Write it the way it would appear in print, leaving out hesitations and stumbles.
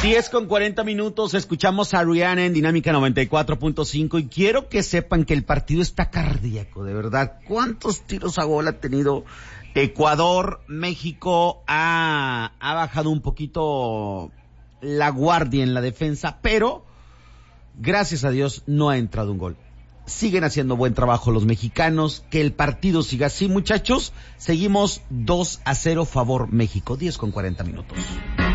10:40, escuchamos a Rihanna en Dinámica 94.5 y quiero que sepan que el partido está cardíaco, de verdad. ¿Cuántos tiros a gol ha tenido Ecuador? México ha bajado un poquito la guardia en la defensa, pero gracias a Dios no ha entrado un gol. Siguen haciendo buen trabajo los mexicanos, que el partido siga así, muchachos. Seguimos 2-0 favor México, 10:40.